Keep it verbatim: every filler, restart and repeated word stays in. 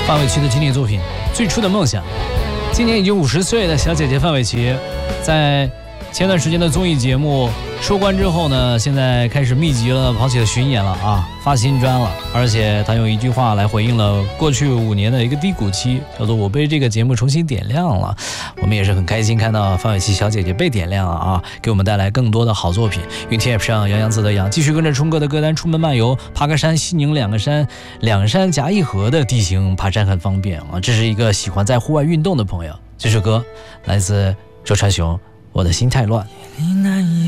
范玮琪的经典作品《最初的梦想》。今年已经五十岁的小姐姐范玮琪，在前段时间的综艺节目收官之后呢，现在开始密集了跑起了巡演了啊，发新专了，而且她用一句话来回应了过去五年的一个低谷期，叫做我被这个节目重新点亮了。我们也是很开心看到范玮琪小姐姐被点亮了啊，给我们带来更多的好作品。云天 App 上洋洋自得洋，继续跟着冲哥的歌单出门漫游，爬个山，西宁两个山，两山夹一河的地形，爬山很方便啊。这是一个喜欢在户外运动的朋友。这首歌来自周传雄，我的心太乱。